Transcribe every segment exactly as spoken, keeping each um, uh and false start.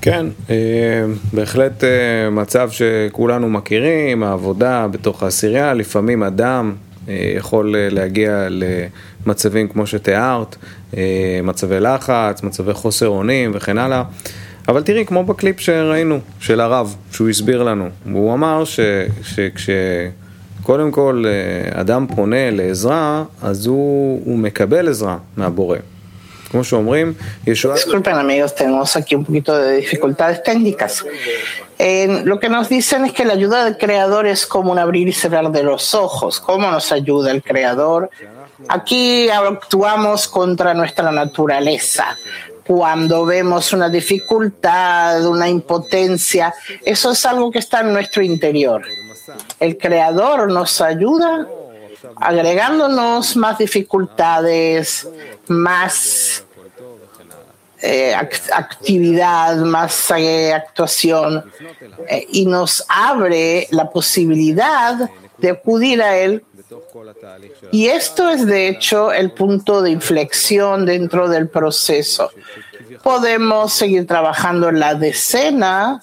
כן, בהחלט מצב שכולנו מכירים, העבודה בתוך העשירייה, לפעמים אדם יכול להגיע למצבים כמו שתיארת, מצבי לחץ, מצבי חוסר אונים וכן הלאה. אבל תראי, כמו בקליפ שראינו של הרב, שהוא הסביר לנו, הוא אמר ש, שכשקודם כל אדם פונה לעזרה, אז הוא, הוא מקבל עזרה מהבורא. Como שאומרים, ישועה... Disculpen amigos, tenemos aquí un poquito de dificultades técnicas. Eh, lo que nos dicen es que la ayuda del Creador es como un abrir y cerrar de los ojos. ¿Cómo nos ayuda el Creador? Aquí actuamos contra nuestra naturaleza. Cuando vemos una dificultad, una impotencia, eso es algo que está en nuestro interior. El Creador nos ayuda agregándonos más dificultades, más eh, actividad, más eh, actuación, eh, y nos abre la posibilidad de acudir a Él. Y esto es, de hecho, el punto de inflexión dentro del proceso. Podemos seguir trabajando en la decena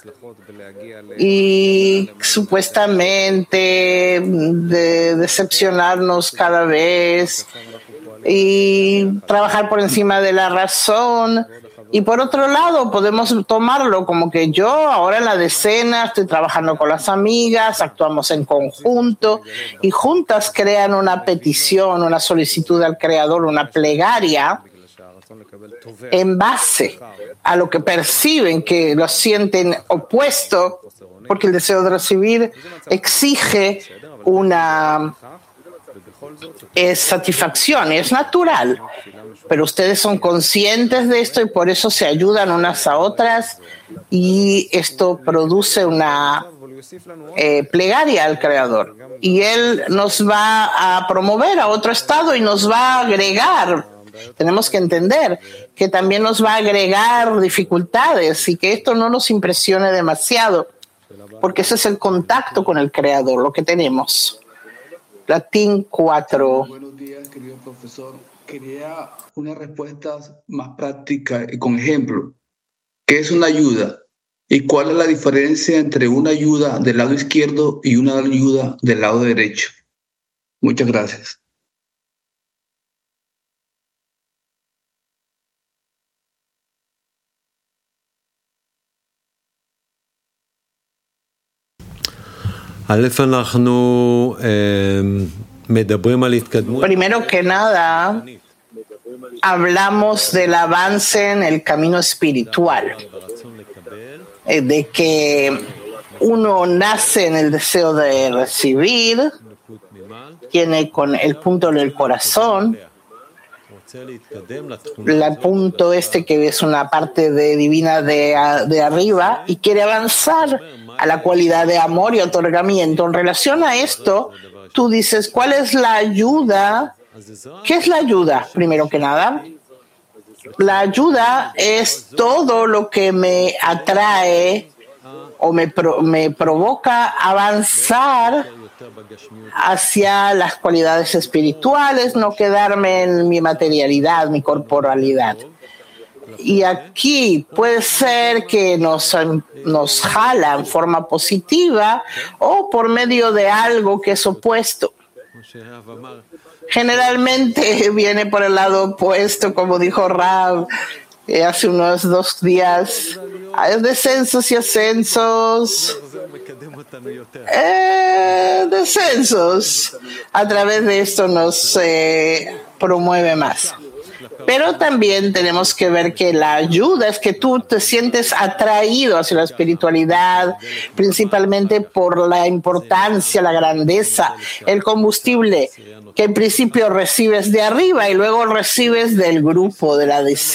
y supuestamente de decepcionarnos cada vez y trabajar por encima de la razón. Y por otro lado, podemos tomarlo como que yo ahora en la decena estoy trabajando con las amigas, actuamos en conjunto y juntas crean una petición, una solicitud al Creador, una plegaria en base a lo que perciben, que lo sienten opuesto, porque el deseo de recibir exige una es satisfacción, es natural, pero ustedes son conscientes de esto y por eso se ayudan unas a otras y esto produce una eh, plegaria al Creador y Él nos va a promover a otro estado y nos va a agregar. Tenemos que entender que también nos va a agregar dificultades y que esto no nos impresione demasiado, porque ese es el contacto con el Creador, lo que tenemos. Latín cuatro. Buenos días, querido profesor. Quería una respuesta más práctica y con ejemplo. ¿Qué es una ayuda? ¿Y cuál es la diferencia entre una ayuda del lado izquierdo y una ayuda del lado derecho? Muchas gracias. Primero que nada, hablamos del avance en el camino espiritual, de que uno nace en el deseo de recibir, tiene con el punto en el corazón, el punto este que es una parte de divina de, de arriba y quiere avanzar a la cualidad de amor y otorgamiento. En relación a esto, tú dices, ¿cuál es la ayuda? ¿Qué es la ayuda? Primero que nada, la ayuda es todo lo que me atrae o me, pro, me provoca avanzar hacia las cualidades espirituales, no quedarme en mi materialidad, mi corporalidad. Y aquí puede ser que nos, nos jala en forma positiva o por medio de algo que es opuesto. Generalmente viene por el lado opuesto, como dijo Rav eh, hace unos dos días. Hay descensos y ascensos. Eh, descensos. A través de esto nos eh, promueve más. Pero también tenemos que ver que la ayuda es que tú te sientes atraído hacia la espiritualidad, principalmente por la importancia, la grandeza, el combustible que en principio recibes de arriba y luego recibes del grupo, de la